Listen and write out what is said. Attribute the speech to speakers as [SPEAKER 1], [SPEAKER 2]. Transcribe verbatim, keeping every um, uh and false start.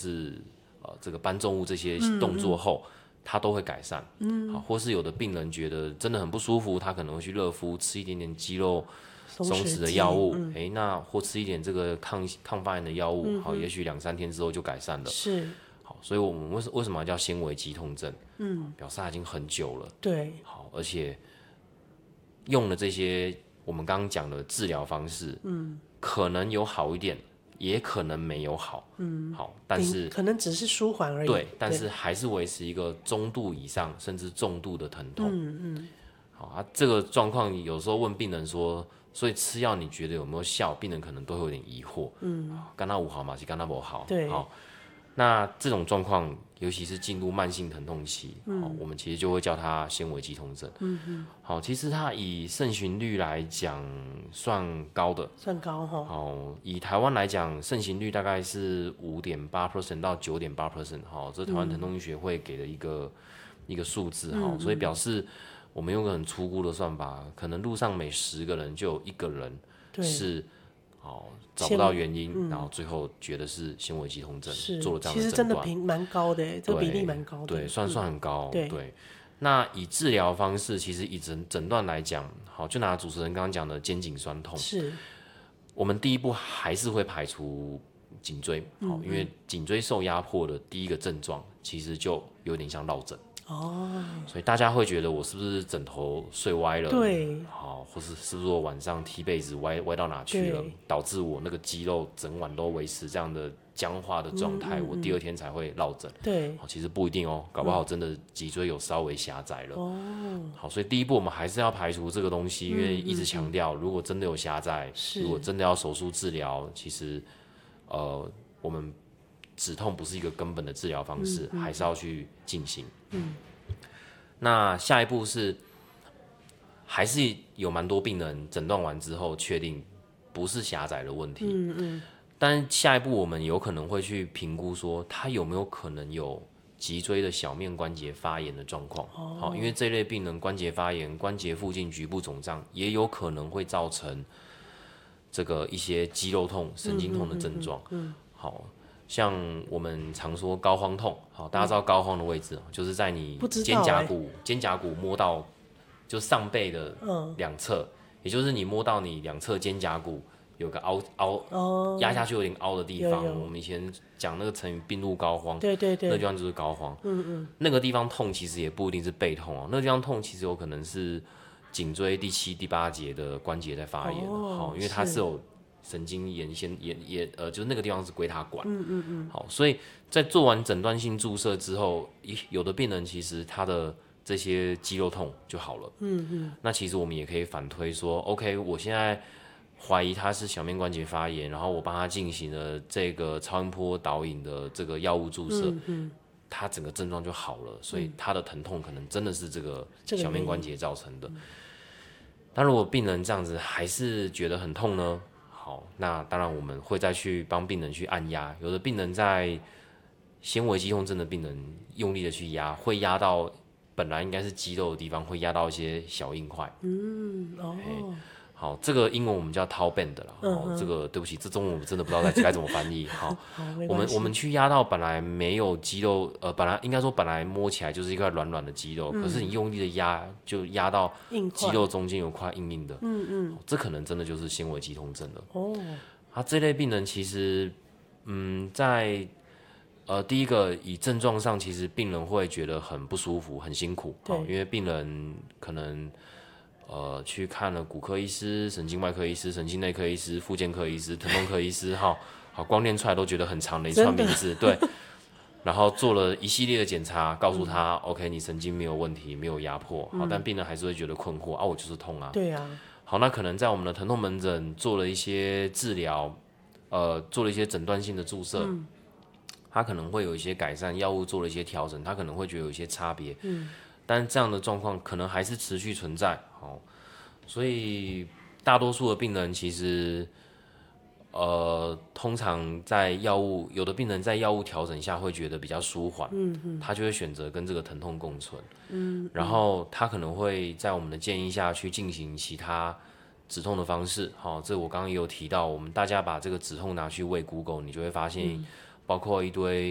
[SPEAKER 1] 是呃这个搬重物这些动作后，嗯嗯它都会改善。嗯，好，或是有的病人觉得真的很不舒服，他可能会去热敷，吃一点点肌肉松弛的药物，哎、嗯，那或吃一点这个抗抗发炎的药物，嗯、好，也许两三天之后就改善了。
[SPEAKER 2] 是，
[SPEAKER 1] 好，所以我们为什为什么要叫纤维肌痛症？嗯，表示它已经很久了。
[SPEAKER 2] 对，
[SPEAKER 1] 好，而且用了这些我们刚刚讲的治疗方式，嗯，可能有好一点，也可能没有好，嗯，好，但是
[SPEAKER 2] 可能只是舒缓而已。
[SPEAKER 1] 对，但是还是维持一个中度以上甚至重度的疼痛。
[SPEAKER 2] 嗯嗯，
[SPEAKER 1] 好啊，这个状况有时候问病人说，所以吃药你觉得有没有效？病人可能都会有点疑惑。嗯，干那五好嘛，是干那不好。
[SPEAKER 2] 对，
[SPEAKER 1] 好，那这种状况，尤其是进入慢性疼痛期，嗯、好，我们其实就会叫它纤维肌痛症。嗯嗯，好，其实它以盛行率来讲算高的，
[SPEAKER 2] 算高哈。
[SPEAKER 1] 好，以台湾来讲，盛行率大概是五点八 percent 到九点八 percent。好，这是台湾疼痛医学会给的一个、嗯、一个数字哈、嗯，所以表示。我们用个很粗估的算法，可能路上每十个人就有一个人是哦找不到原因、嗯，然后最后觉得是纤维肌痛症，做了这样的诊断。
[SPEAKER 2] 其实真的比蛮高的，这个比例蛮高的。
[SPEAKER 1] 对，算算很高。
[SPEAKER 2] 嗯、对,
[SPEAKER 1] 对，那以治疗方式，其实以诊诊断来讲，好，就拿主持人刚刚讲的肩颈酸痛，
[SPEAKER 2] 是
[SPEAKER 1] 我们第一步还是会排除颈椎，好、嗯，因为颈椎受压迫的第一个症状，其实就有点像落枕。哦，所以大家会觉得我是不是枕头睡歪了？
[SPEAKER 2] 对，
[SPEAKER 1] 好，或是是不是我晚上踢被子歪歪到哪去了，导致我那个肌肉整晚都维持这样的僵化的状态、嗯嗯嗯，我第二天才会落枕。
[SPEAKER 2] 对，
[SPEAKER 1] 其实不一定哦，搞不好真的脊椎有稍微狭窄了。哦，好，所以第一步我们还是要排除这个东西，因为一直强调，如果真的有狭窄，如果真的要手术治疗，其实呃我们。止痛不是一个根本的治疗方式，嗯嗯、还是要去进行。嗯，那下一步是，还是有蛮多病人诊断完之后确定不是狭窄的问题。嗯嗯。但下一步我们有可能会去评估说，他有没有可能有脊椎的小面关节发炎的状况。哦。好，因为这类病人关节发炎、关节附近局部肿胀，也有可能会造成这个一些肌肉痛、神经痛的症状。嗯, 嗯, 嗯, 嗯。好。像我们常说膏肓痛，好，大家知道膏肓的位置，嗯、就是在你肩胛骨、欸、肩胛骨摸到就上背的两侧、嗯，也就是你摸到你两侧肩胛骨有个凹凹，压、哦、下去有点凹的地方。我们以前讲那个成语病入膏肓，
[SPEAKER 2] 对对对，
[SPEAKER 1] 那地方就是膏肓。嗯嗯，那个地方痛其实也不一定是背痛哦，那个地方痛其实有可能是颈椎第七、第八节的关节在发炎，好、哦，因为它是有。神经沿线也也呃，就是那个地方是归他管。嗯嗯嗯。好，所以在做完诊断性注射之后，有的病人其实他的这些肌肉痛就好了。嗯嗯。那其实我们也可以反推说 ，OK， 我现在怀疑他是小面关节发炎，然后我帮他进行了这个超音波导引的这个药物注射，嗯嗯，他整个症状就好了，所以他的疼痛可能真的是这个小面关节造成的。嗯、但如果病人这样子还是觉得很痛呢？好，那当然我们会再去帮病人去按压，有的病人在纤维肌痛症的病人用力的去压，会压到本来应该是肌肉的地方，会压到一些小硬块。嗯，哦，好，这个英文我们叫 tau band 啦。嗯、哦，这个对不起，这中文我真的不知道该怎么翻译。好，好我们我们去压到本来没有肌肉，呃，本来应该说本来摸起来就是一块软软的肌肉，嗯、可是你用力的压，就压到肌肉中间有块硬硬的。嗯嗯，这可能真的就是纤维肌痛症了。哦，啊，这类病人其实，嗯，在呃第一个以症状上，其实病人会觉得很不舒服、很辛苦。对，因为病人可能。呃，去看了骨科医师、神经外科医师、神经内科医师、复健科医师、疼痛科医师，哈，好，光念出来都觉得很长的一串名字，对。然后做了一系列的检查，告诉他、嗯、，OK， 你神经没有问题，没有压迫，好，但病人还是会觉得困惑啊，我就是痛啊。
[SPEAKER 2] 对啊。
[SPEAKER 1] 好，那可能在我们的疼痛门诊做了一些治疗，呃，做了一些诊断性的注射，嗯、他可能会有一些改善，药物做了一些调整，他可能会觉得有一些差别。嗯。但这样的状况可能还是持续存在，好，所以大多数的病人其实，呃，通常在药物，有的病人在药物调整下会觉得比较舒缓，嗯嗯，他就会选择跟这个疼痛共存，嗯，然后他可能会在我们的建议下去进行其他止痛的方式，好，这我刚刚也有提到，我们大家把这个止痛拿去喂 Google， 你就会发现，包括一堆。